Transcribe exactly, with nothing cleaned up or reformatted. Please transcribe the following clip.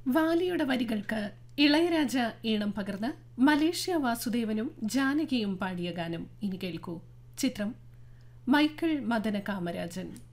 വാലിയുടെ വരികൾക്ക് ഇളയരാജ ഈണം പകർന്ന് മലേഷ്യ വാസുദേവനും ജാനകിയും പാടിയ ഗാനം ഇനി കേൾക്കൂ. ചിത്രം മൈക്കിൾ മദന കാമരാജൻ.